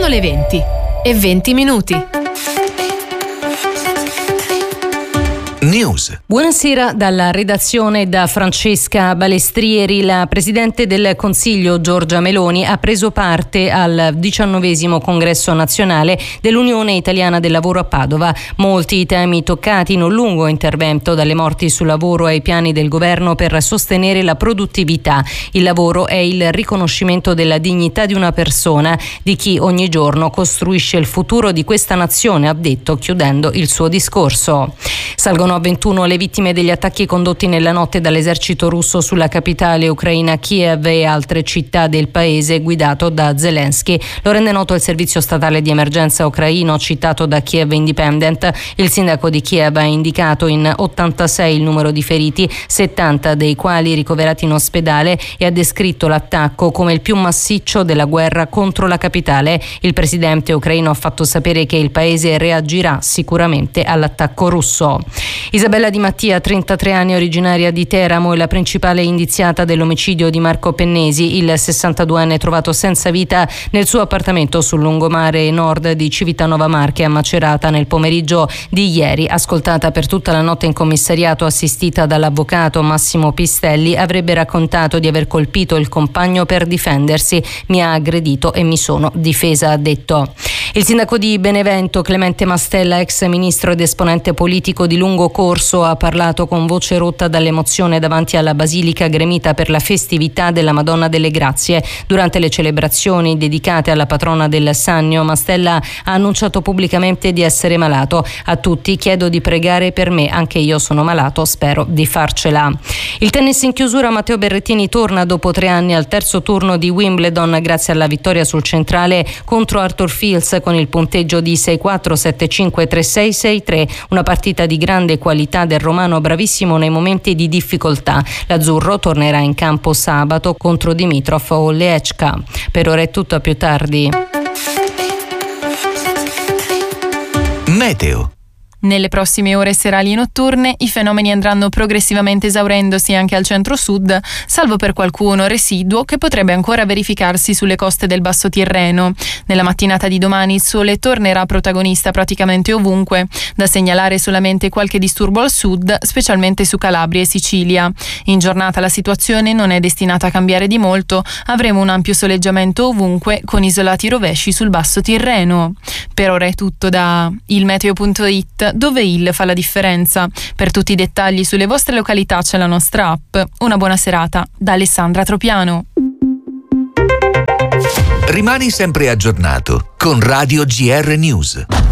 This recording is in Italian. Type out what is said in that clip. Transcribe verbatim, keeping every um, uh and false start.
Sono le venti e venti minuti. News. Buonasera dalla redazione da Francesca Balestrieri. La Presidente del Consiglio Giorgia Meloni ha preso parte al diciannovesimo congresso nazionale dell'Unione Italiana del Lavoro a Padova. Molti i temi toccati in un lungo intervento, dalle morti sul lavoro ai piani del governo per sostenere la produttività. Il lavoro è il riconoscimento della dignità di una persona, di chi ogni giorno costruisce il futuro di questa nazione, ha detto chiudendo il suo discorso. Salgono a ventuno le vittime degli attacchi condotti nella notte dall'esercito russo sulla capitale ucraina Kiev e altre città del paese guidato da Zelensky. Lo rende noto il servizio statale di emergenza ucraino citato da Kiev Independent. Il sindaco di Kiev ha indicato in ottantasei il numero di feriti, settanta dei quali ricoverati in ospedale, e ha descritto l'attacco come il più massiccio della guerra contro la capitale. Il presidente ucraino ha fatto sapere che il paese reagirà sicuramente all'attacco russo. Isabella Di Mattia, trentatré anni, originaria di Teramo, è la principale indiziata dell'omicidio di Marco Pennesi, il sessantaduenne trovato senza vita nel suo appartamento sul lungomare nord di Civitanova Marche a Macerata nel pomeriggio di ieri. Ascoltata per tutta la notte in commissariato, assistita dall'avvocato Massimo Pistelli, avrebbe raccontato di aver colpito il compagno per difendersi. Mi ha aggredito e mi sono difesa, ha detto. Il sindaco di Benevento, Clemente Mastella, ex ministro ed esponente politico di lungo corso, ha parlato con voce rotta dall'emozione davanti alla basilica gremita per la festività della Madonna delle Grazie. Durante le celebrazioni dedicate alla patrona del Sannio, Mastella ha annunciato pubblicamente di essere malato. A tutti chiedo di pregare per me, anche io sono malato, spero di farcela. Il tennis in chiusura, Matteo Berrettini torna dopo tre anni al terzo turno di Wimbledon grazie alla vittoria sul centrale contro Arthur Fils con il punteggio di sei quattro, sette cinque, tre sei, sei tre. Una partita di grande qualità del romano, bravissimo nei momenti di difficoltà. L'azzurro tornerà in campo sabato contro Dimitrov Oleechka. Per ora è tutto, a più tardi. Meteo. Nelle prossime ore serali e notturne i fenomeni andranno progressivamente esaurendosi anche al centro-sud, salvo per qualcuno residuo che potrebbe ancora verificarsi sulle coste del Basso Tirreno. Nella mattinata di domani il sole tornerà protagonista praticamente ovunque, da segnalare solamente qualche disturbo al sud, specialmente su Calabria e Sicilia. In giornata la situazione non è destinata a cambiare di molto, avremo un ampio soleggiamento ovunque con isolati rovesci sul Basso Tirreno. Per ora è tutto da ilmeteo punto it, dove il fa la differenza. Per tutti i dettagli sulle vostre località c'è la nostra app. Una buona serata da Alessandra Tropiano. Rimani sempre aggiornato con Radio G R News.